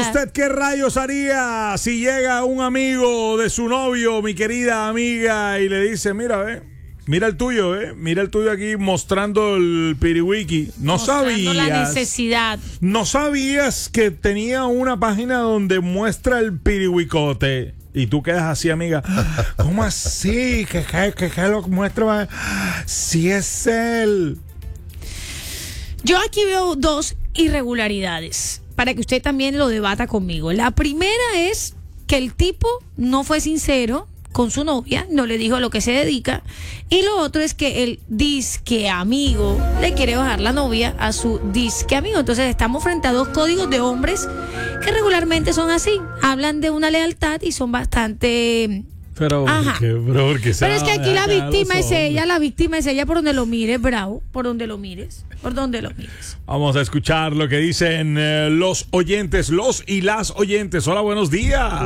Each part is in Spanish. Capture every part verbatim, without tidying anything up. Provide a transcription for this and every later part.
¿usted qué rayos haría si llega un amigo de su novio, mi querida amiga, y le dice, mira, ve, mira el tuyo, eh, mira el tuyo aquí mostrando el piriwiki? No Mostrando sabías. la necesidad. No sabías que tenía una página donde muestra el piriwicote. Y tú quedas así, amiga. ¿Cómo así? ¿Qué, qué, qué, qué lo muestra? Si es él. Yo aquí veo dos irregularidades para que usted también lo debata conmigo. La primera es que el tipo no fue sincero con su novia, no le dijo a lo que se dedica. Y lo otro es que el disque amigo le quiere bajar la novia a su disque amigo. Entonces estamos frente a dos códigos de hombres que regularmente son así. Hablan de una lealtad y son bastante... Pero, Ajá. ¿qué, bro, porque Pero es que aquí la víctima es ella. ella, la víctima es ella por donde lo mires, bravo, por donde lo mires, por donde lo mires. Vamos a escuchar lo que dicen eh, los oyentes, los y las oyentes. Hola, buenos días.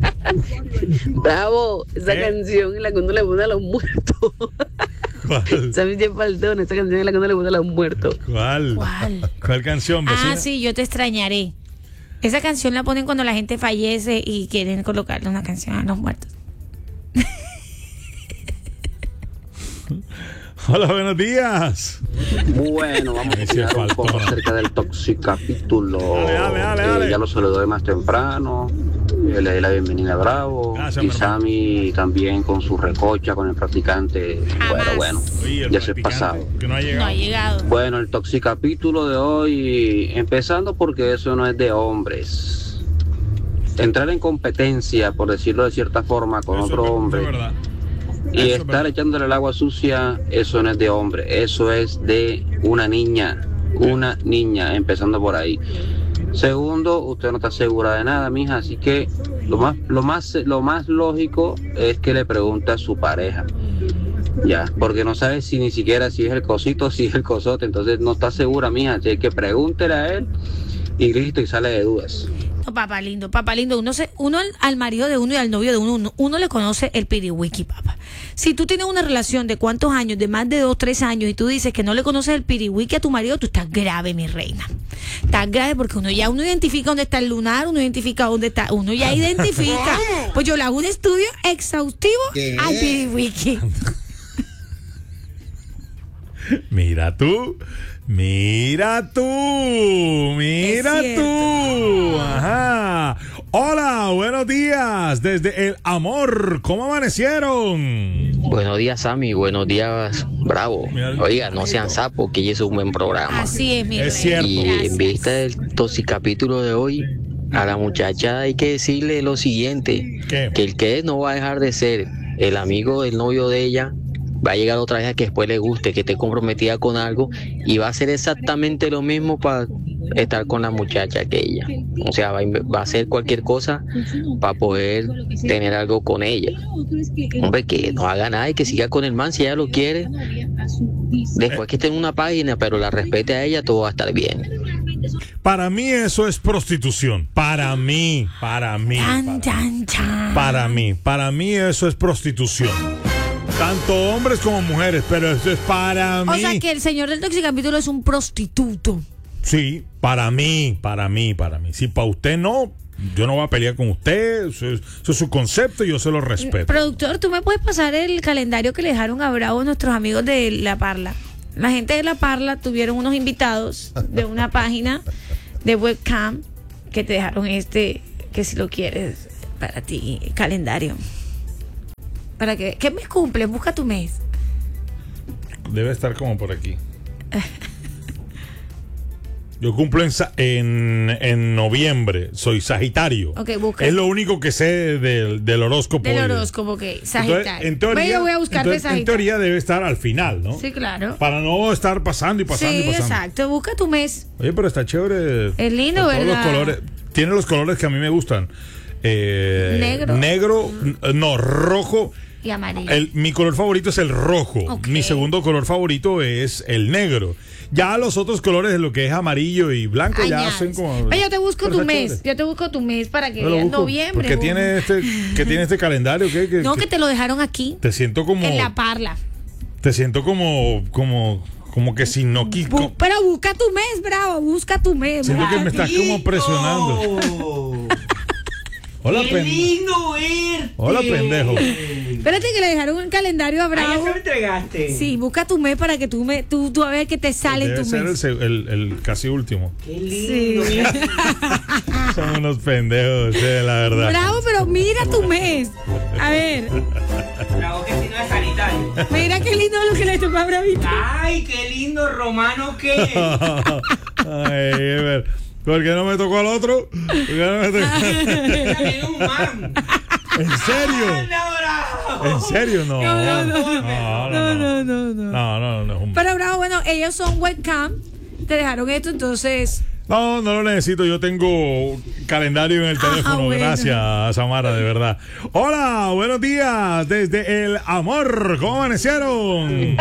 Bravo, esa ¿Eh? canción en la que uno le pone a los muertos. ¿Cuál? ¿Sabes qué faltón? Esa canción en la que uno le pone a los muertos. ¿Cuál? ¿Cuál? ¿Cuál canción, vecina? Ah, sí, yo te extrañaré. Esa canción la ponen cuando la gente fallece y quieren colocarle una canción a los muertos. Hola, buenos días. Bueno, vamos a Ese hablar un poco faltón. acerca del toxicapítulo. Dale, dale, dale, Eh, dale. ya lo saludé más temprano. Eh, le di la bienvenida a Bravo. Gracias, mi Y hermano. Sammy también con su recocha con el practicante. Jamás. Bueno, bueno, Oye, el ya eso es practicante, pasado. que no ha No llegado. ha llegado. Bueno, el toxicapítulo de hoy, empezando porque eso no es de hombres. Entrar en competencia, por decirlo de cierta forma, con Eso otro es ver- hombre. eso es verdad. Y Eso es estar verdad. echándole el agua sucia, eso no es de hombre, eso es de una niña, una niña, empezando por ahí. Segundo, usted no está segura de nada, mija, así que lo más, lo más, lo más lógico es que le pregunte a su pareja. Ya, porque no sabe si ni siquiera si es el cosito o si es el cosote, entonces no está segura, mija, así que pregúntele a él y listo, y sale de dudas. No, papá lindo, papá lindo. Uno, se, uno al, al marido de uno y al novio de uno, uno, uno le conoce el piriwiki, papá. Si tú tienes una relación de cuántos años, de más de dos, tres años, y tú dices que no le conoces el piriwiki a tu marido, tú estás grave, mi reina. Estás grave porque uno ya uno identifica dónde está el lunar, uno identifica dónde está, uno ya identifica. Pues yo le hago un estudio exhaustivo ¿Qué? al piriwiki. Mira tú, mira tú, mira Es tú. Ajá. Hola, buenos días. Desde el amor, ¿cómo amanecieron? Buenos días, Sammy. Buenos días, Bravo. Oiga, no sean sapos, que es un buen programa. Así es, mi Es reina. cierto. Y Gracias. en vista del toxicapítulo de hoy, a la muchacha hay que decirle lo siguiente: ¿Qué? que el que no va a dejar de ser el amigo del novio de ella, va a llegar otra vez a que después le guste, que esté comprometida con algo, y va a hacer exactamente lo mismo para estar con la muchacha que ella. O sea, va a, inve- va a hacer cualquier cosa para poder tener algo con ella. Hombre, que no haga nada y que siga con el man si ella lo quiere. Después que esté en una página, pero la respete a ella, todo va a estar bien. Para mí eso es prostitución. Para mí, para mí. Chan, Para, chan, chan. para mí, para mí eso es prostitución. Tanto hombres como mujeres, pero eso es para mí. O sea que el señor del toxicapítulo es un prostituto. Sí, para mí, para mí, para mí. Si para usted no, yo no voy a pelear con usted. Eso es, eso es su concepto y yo se lo respeto. Productor, ¿tú me puedes pasar el calendario que le dejaron a Bravo nuestros amigos de La Parla? La gente de La Parla tuvieron unos invitados de una página de webcam que te dejaron este, que si lo quieres, para ti, calendario. Para que, ¿qué mes cumples? Busca tu mes. Debe estar como por aquí. Yo cumplo en, sa- en, en noviembre, soy Sagitario. Ok, busca. Es lo único que sé del, del horóscopo. Del hoy. horóscopo, que Entonces, Sagitario. en teoría, Ve, yo voy a buscarte entonces, en Sagitario. teoría debe estar al final, ¿no? Sí, claro. Para no estar pasando y pasando Sí, y pasando. exacto. Busca tu mes. Oye, pero está chévere. Es lindo, Con todos ¿verdad? los colores. Tiene los colores que a mí me gustan. Eh, Negro. Negro, no, rojo. Y amarillo. El, mi color favorito es el rojo. Ok. Mi segundo color favorito es el negro. Ya los otros colores de lo que es amarillo y blanco ya Añades. hacen como. Ve, yo te busco Pero tu está mes. chévere. Yo te busco tu mes para que Yo lo veas busco. noviembre. Porque bu- tiene este, que tiene este calendario que, que- No, que que te lo dejaron aquí. te siento como En La Parla. te siento como como Como que si no quito. Bu- pero busca tu mes, Bravo, busca tu mes. Siento que Bravo. me estás como presionando. Hola, ¡Qué pen- lindo verte! Hola, pendejo. Espérate que le dejaron un calendario a Ah, ya Bravo. se lo entregaste. Sí, busca tu mes para que tú me, tú, tú a ver qué te sale en Debe tu ser el, mes. se- el, el casi último. ¡Qué lindo! Sí. Son unos pendejos, ustedes, la verdad. Bravo, pero mira tu mes. A ver, Bravo que si no es sanitario. mira qué lindo lo que le tocó a Bravito. ¡Ay, qué lindo romano que es! Ay, Ever, ¿por qué no me tocó al otro? ¿Por qué no me tocó? También un man. ¿En serio? ¡Anda, Bravo! ¿En serio? No. No, no, no. No, No, no, no, no. no, no. No, no, no es un- Pero Bravo, bueno, ellos son webcam. Te dejaron esto, entonces. No, no lo necesito. Yo tengo calendario en el teléfono. bueno. Gracias, Samara, de verdad. Hola, buenos días desde el amor. ¿Cómo amanecieron?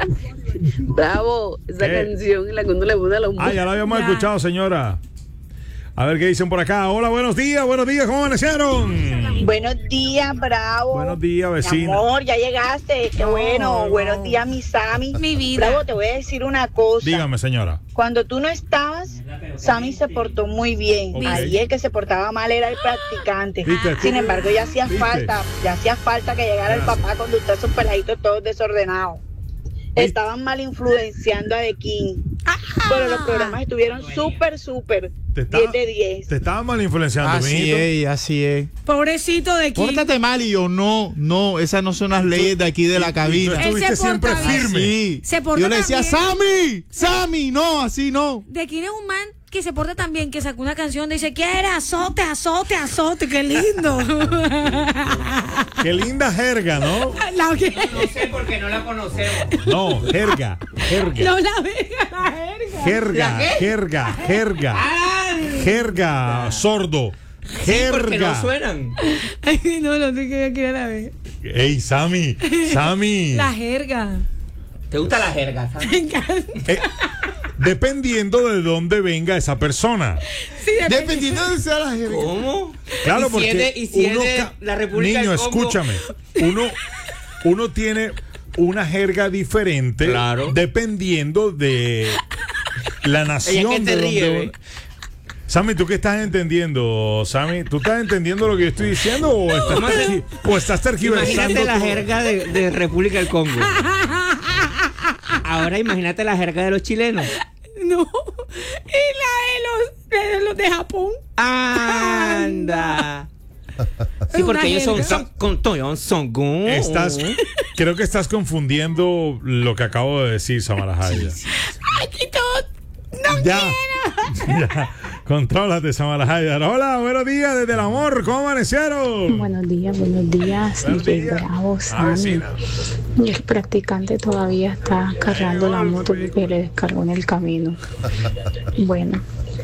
Bravo, esa ¿Qué? canción en la que uno le muda los Ah, muertos. ya la habíamos Ya. escuchado, señora. A ver qué dicen por acá. Hola, buenos días, buenos días. ¿Cómo amanecieron? Buenos días, Bravo. Buenos días, Mi vecina. amor, ya llegaste. Qué No, bueno. no. Buenos días, mi Sammy. Mi vida. Bravo, te voy a decir una cosa. Dígame, señora. Cuando tú no estabas, Sammy se portó muy bien. Ok. Ahí el que se portaba mal era el practicante. ¿Viste? Sin embargo, ya hacía ¿Viste? falta, ya hacía falta que llegara el Gracias. papá con usted esos peladitos todos desordenados. Estaban mal influenciando a The King. Pero los programas estuvieron súper, súper. Te diez estaba- de diez. Te estaba mal influenciando, Así mijito. es, así es. Pobrecito de Kim. Pórtate mal y yo, no, no, esas no son las leyes de aquí de la Y tú cabina. Él estuviste se porta siempre bien. firme. Sí. Se porta Yo le decía, también. Sammy, Sammy, no, así no. De Kim es un man que se porta tan bien que sacó una canción, dice, quiere azote, azote, azote, qué lindo. Qué linda jerga, ¿no? La que- No sé por qué no la conocemos. No, jerga, jerga. no la verga, la verga. Jerga, ¿La qué? jerga, jerga. ¡Ay! Jerga, sordo. Sí, porque no Jerga. suenan. Ay, no, no sé qué quiere la verga. Ey, Sammy, Sammy. La jerga. ¿Te gusta la jerga, Me sabes? encanta. Eh, dependiendo de dónde venga esa persona. Sí, depende. Dependiendo de sea la jerga. ¿Cómo? Claro, ¿Y si porque es de, y si es uno de ca- la República Niño, del Congo? escúchame. Uno, uno tiene una jerga diferente Claro. dependiendo de la nación Ella que te de ríe, donde ¿ve? uno- Sammy, ¿tú qué estás entendiendo, Sammy? ¿Tú estás entendiendo lo que yo estoy diciendo o estás, ¿Cómo hace- tergi- o estás tergiversando? Imagínate la todo? jerga de, de República del Congo. Ahora imagínate la jerga de los chilenos. No. Y la de los de, los de Japón. Anda. Sí, Una porque ellos son, jerga. son con Toyon son gun. Estás, creo que estás confundiendo lo que acabo de decir, Samara Jaya. Ay, Tito, no Ya, quiero. ya, contrólate, Samara Jaya. Hola, buenos días desde el amor, ¿cómo amanecieron? Buenos días, buenos días, Buenos D J días. Bravo, Ah, Sammy. vecina. Y el practicante todavía está cargando la moto porque le descargó en el camino. Bueno,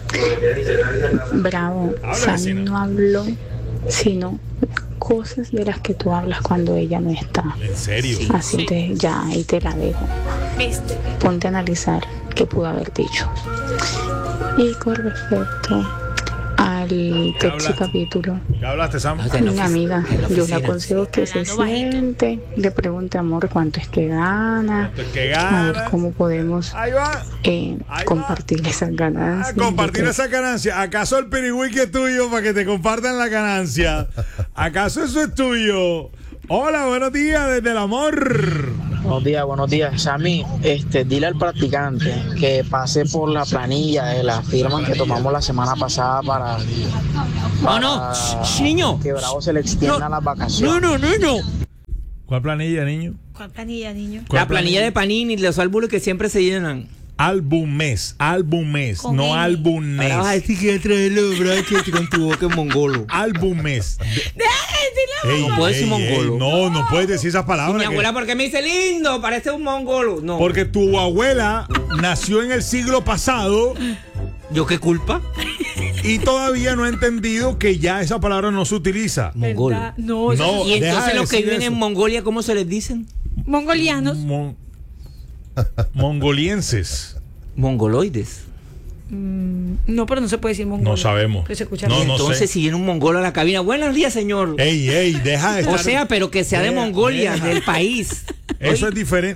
Bravo, Habla, Sammy vecina. no habló, sino cosas de las que tú hablas cuando ella no está. ¿En serio? Así que ya ahí te la dejo. Viste. Ponte a analizar qué pudo haber dicho. Y con respecto al Pepsi hablaste? capítulo, ¿Qué hablaste, Sam? O sea, en la mi ofici- amiga, en la yo le oficina. aconsejo que se Hablando bajito. siente, le pregunte amor cuánto es que gana, ¿Cuánto es que a gana? ver cómo podemos Ahí va. eh, Ahí va. compartir esas A ganancias. compartir Yo esa ganancia. ¿Acaso el pirigüique es tuyo para que te compartan la ganancia? ¿Acaso eso es tuyo? Hola, buenos días desde el amor. Buenos días, buenos días. Sammy, este, dile al practicante que pase por la planilla de las firmas que tomamos la semana pasada para, No, no, para sh- sh, niño. que Bravo se le extienda las vacaciones. No, no, no, no. ¿Cuál planilla, niño? ¿Cuál planilla, niño? ¿Cuál La planilla de Panini, los álbumes que siempre se llenan. Álbumes, álbumes, Con no N. álbumes. Ahora vas a decir que traerlo, bro, que con tu boca en mongolo. Álbumes. Ey, No puedo decir ey, mongolo. ey, no, no puedes decir esas Y palabras. mi que- abuela, ¿por qué me dice lindo? Parece un mongolo. No. Porque tu abuela nació en el siglo pasado ¿Yo qué culpa? y todavía no ha entendido que ya esa palabra no se utiliza. Mongolo. ¿Verdad? No, eso No. es Y deja entonces de los que decir viven eso. en Mongolia, ¿cómo se les dicen? mongolianos. Mon- mongolienses. Mongoloides. No, pero no se puede decir mongol. No sabemos. Que se escucha No, bien. no Entonces, sé. si viene un mongolo a la cabina, buenos días, señor. Ey, ey, deja de O estar- sea, pero que sea de Deja, Mongolia, deja. del país. Eso Oye, es diferente.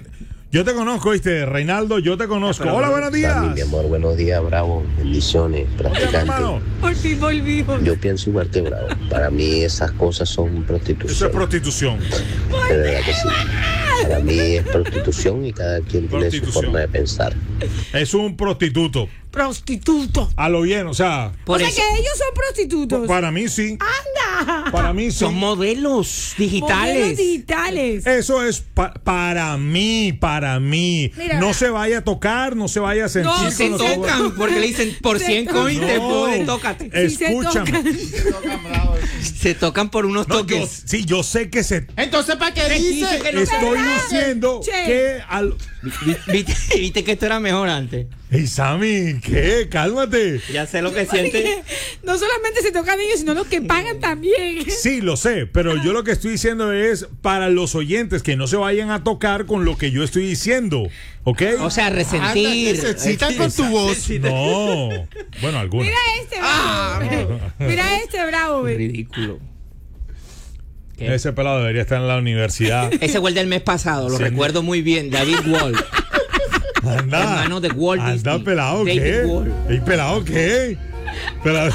Yo te conozco, ¿viste? Reinaldo, yo te conozco. Pero, Hola, buenos días. Sammy, mi amor, buenos días, Bravo. Bendiciones, practicante. Por fin volvimos. Yo pienso igual que Bravo. Para mí esas cosas son prostitución. Eso es prostitución. De verdad que sí. Para mí es prostitución y cada quien tiene su forma de pensar. Es un prostituto. Prostituto. A lo bien, o sea. O sea que ellos son prostitutos. Para mí sí. ¡Anda! Para mí sí. Son modelos digitales. Modelos digitales. Eso es pa- para mí, para mí. Mira, no se vaya a tocar, no se vaya a sentir. No, con Se los- tocan porque le dicen por Se cien tocan. coins te No. puede, tócate. Sí se Escúchame. tocan. Se tocan por unos No, yo, toques. sí, yo sé que se. Entonces, ¿para qué dice? que no- Estoy diciendo Che. que al. Vi- ¿Viste, viste que esto era mejor antes. Hey, Sammy, ¿qué? Cálmate. Ya sé lo que siente. No solamente se tocan ellos, sino los que pagan también. Sí, lo sé, pero yo lo que estoy diciendo es para los oyentes que no se vayan a tocar con lo que yo estoy diciendo, ¿ok? O sea, resentir. Anda, que se excitan con tu voz. No. Bueno, algunos. Mira este, bravo. Mira este, bravo. ve. Ridículo. ¿Qué? Ese pelado debería estar en la universidad. Ese fue el del mes pasado, lo Sí. recuerdo muy bien. David Wall. Anda. Hermano de Walt Anda, Disney. pelado, David ¿qué? Wall. Ey, pelado, ¿qué? Pelado.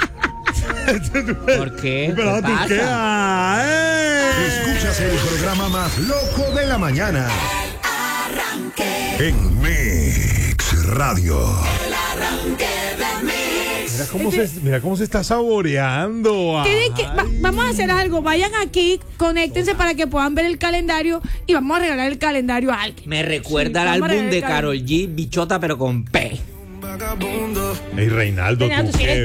¿Por qué? Pelado, ¿Qué ¿tú pasa? qué? Ah, ¡eh! Escuchas el programa más loco de la mañana. En Mix Radio. Mira cómo, se, mira cómo se está saboreando. Tienen que- va- vamos a hacer algo. Vayan aquí, conéctense para que puedan ver el calendario y vamos a regalar el calendario a alguien. Me recuerda Sí, al vamos a álbum regalar de el Karol G, Bichota, pero con P. Ey, Reinaldo, Reinaldo, tú si eres qué.